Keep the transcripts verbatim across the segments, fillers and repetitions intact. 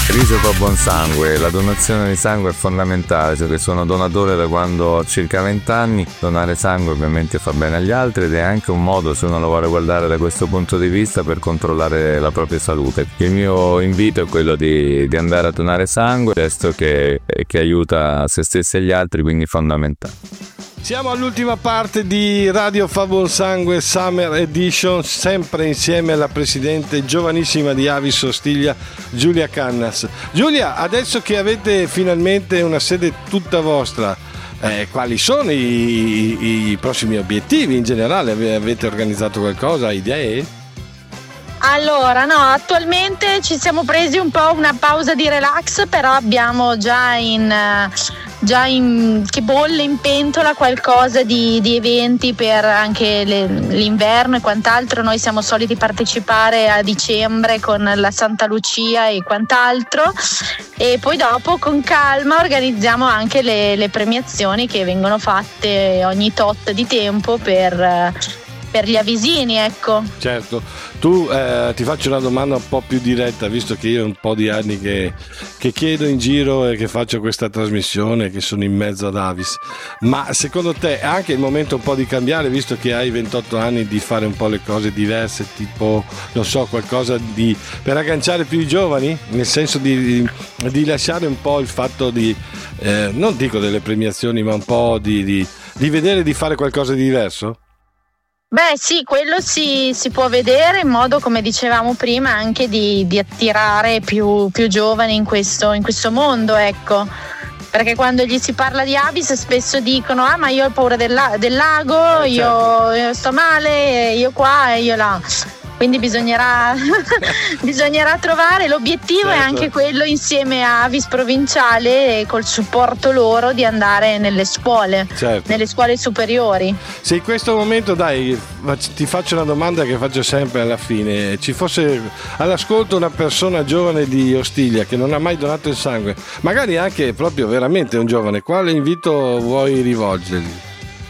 Riso fa buon sangue, la donazione di sangue è fondamentale, cioè che sono donatore da quando ho circa venti anni, donare sangue ovviamente fa bene agli altri ed è anche un modo, se uno lo vuole guardare da questo punto di vista, per controllare la propria salute. Il mio invito è quello di, di andare a donare sangue, gesto che, che aiuta se stessi e gli altri, quindi fondamentale. Siamo all'ultima parte di Radio Fa Buon Sangue Summer Edition, sempre insieme alla presidente giovanissima di Avis Ostiglia, Giulia Cannas. Giulia, adesso che avete finalmente una sede tutta vostra, eh, quali sono i, i prossimi obiettivi in generale? Avete organizzato qualcosa, idee? Allora, no, attualmente ci siamo presi un po' una pausa di relax, però abbiamo già in... già in, che bolle in pentola qualcosa di, di eventi per anche le, l'inverno e quant'altro. Noi siamo soliti partecipare a dicembre con la Santa Lucia e quant'altro, e poi dopo con calma organizziamo anche le, le premiazioni che vengono fatte ogni tot di tempo per, per gli avisini, ecco. Certo. Tu eh, ti faccio una domanda un po' più diretta, visto che io ho un po' di anni che, che chiedo in giro e che faccio questa trasmissione, che sono in mezzo ad Avis, ma secondo te è anche il momento un po' di cambiare, visto che hai ventotto anni, di fare un po' le cose diverse, tipo, non so, qualcosa di per agganciare più i giovani, nel senso di, di, di lasciare un po' il fatto di, eh, non dico delle premiazioni, ma un po' di, di, di vedere di fare qualcosa di diverso? Beh sì, quello si, si può vedere in modo, come dicevamo prima, anche di, di attirare più, più giovani in questo, in questo mondo, ecco. Perché quando gli si parla di Avis spesso dicono ah ma io ho paura del, la- del lago, eh, certo. io, io sto male, io qua e io là. Quindi bisognerà, bisognerà trovare, l'obiettivo certo. È anche quello, insieme a Avis Provinciale e col supporto loro, di andare nelle scuole, certo. Nelle scuole superiori. Se in questo momento, dai, ti faccio una domanda che faccio sempre alla fine, ci fosse all'ascolto una persona giovane di Ostiglia che non ha mai donato il sangue, magari anche proprio veramente un giovane, quale invito vuoi rivolgergli?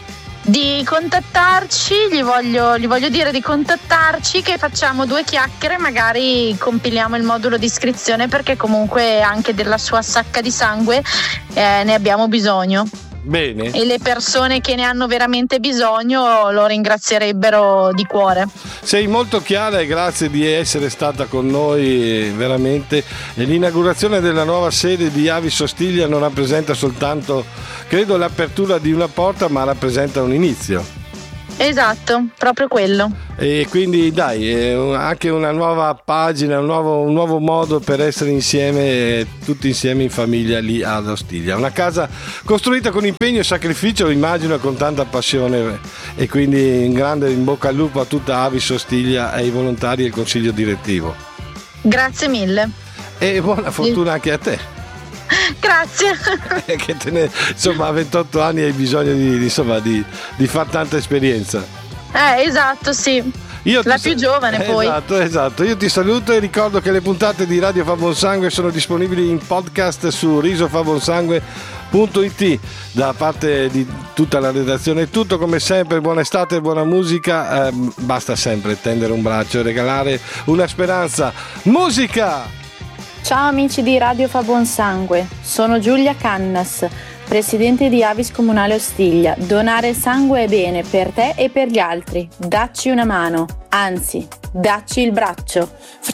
Di contattarci, gli voglio, gli voglio dire di contattarci, che facciamo due chiacchiere, magari compiliamo il modulo di iscrizione, perché comunque anche della sua sacca di sangue eh, ne abbiamo bisogno. Bene. E le persone che ne hanno veramente bisogno lo ringrazierebbero di cuore. Sei molto chiara e grazie di essere stata con noi veramente. E l'inaugurazione della nuova sede di Avis Ostiglia non rappresenta soltanto, credo, l'apertura di una porta, ma rappresenta un inizio. Esatto, proprio quello. E quindi dai, è anche una nuova pagina, un nuovo, un nuovo modo per essere insieme, tutti insieme in famiglia lì ad Ostiglia. Una casa costruita con impegno e sacrificio, immagino, con tanta passione, e quindi un grande in bocca al lupo a tutta Avis Ostiglia, ai volontari e al consiglio direttivo. Grazie mille. E buona fortuna anche a te. Grazie. Che te ne, insomma, a ventotto anni hai bisogno di, insomma, di, di far tanta esperienza. Eh, esatto, sì. Io la più giovane, esatto, poi. Esatto, esatto. Io ti saluto e ricordo che le puntate di Radio Fa Buon Sangue sono disponibili in podcast su risofabonsangue punto it. Da parte di tutta la redazione è tutto, come sempre. Buona estate, buona musica. Eh, basta sempre tendere un braccio e regalare una speranza. Musica! Ciao amici di Radio Fa Buon Sangue, sono Giulia Cannas, presidente di Avis Comunale Ostiglia. Donare sangue è bene per te e per gli altri. Dacci una mano, anzi, dacci il braccio.